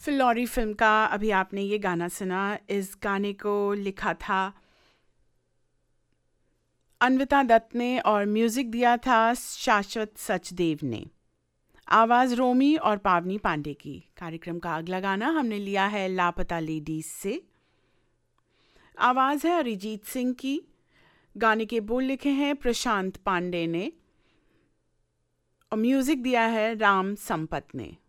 Phillauri film का अभी आपने ये गाना सुना। इस गाने को लिखा था अन्विता दत्त ने और म्यूज़िक दिया था शाश्वत सचदेव ने। आवाज़ रोमी और पावनी पांडे की। कार्यक्रम का अगला गाना हमने लिया है लापता लेडीज से। आवाज़ है अरिजीत सिंह की। गाने के बोल लिखे हैं प्रशांत पांडे ने और म्यूज़िक दिया है राम संपत ने।